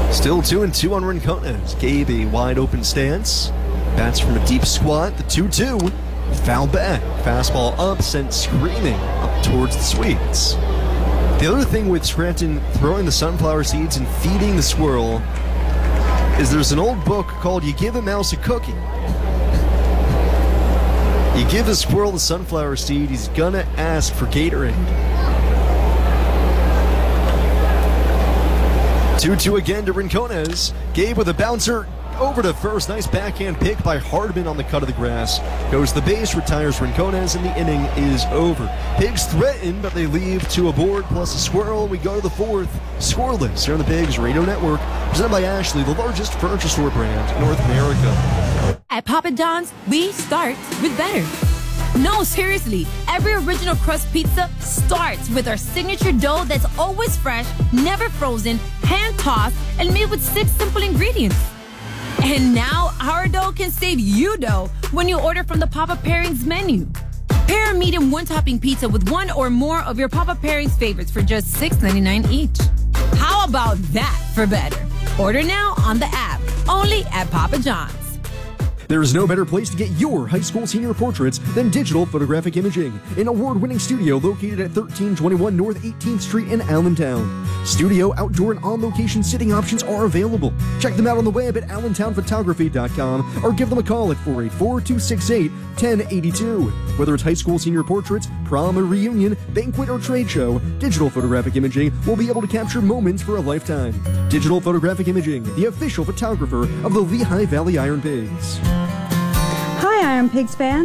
Still 2-2 on Rincones. Gabe a wide open stance. Bats from a deep squat. The 2-2. Foul back. Fastball up, sent screaming up towards the Swedes. The other thing with Scranton throwing the sunflower seeds and feeding the squirrel is there's an old book called You Give a Mouse a Cookie. You give the squirrel the sunflower seed, he's gonna ask for Gatorade. 2-2 again to Rincones. Gabe with a bouncer over to first. Nice backhand pick by Hardman on the cut of the grass. Goes to the base, retires Rincones, and the inning is over. Pigs threaten, but they leave 2 aboard plus a squirrel. We go to the 4th. Scoreless here on the Pigs Radio Network. Presented by Ashley, the largest furniture store brand in North America. At Papa John's, we start with better. No, seriously, every original crust pizza starts with our signature dough that's always fresh, never frozen, hand-tossed, and made with 6 simple ingredients. And now, our dough can save you dough when you order from the Papa Pairings menu. Pair a medium one-topping pizza with one or more of your Papa Pairings favorites for just $6.99 each. How about that for better? Order now on the app, only at Papa John's. There is no better place to get your high school senior portraits than Digital Photographic Imaging, an award-winning studio located at 1321 North 18th Street in Allentown. Studio, outdoor, and on-location sitting options are available. Check them out on the web at allentownphotography.com or give them a call at 484-268-1082. Whether it's high school senior portraits, prom or reunion, banquet or trade show, Digital Photographic Imaging will be able to capture moments for a lifetime. Digital Photographic Imaging, the official photographer of the Lehigh Valley Iron Pigs. Hi, Iron Pigs fans.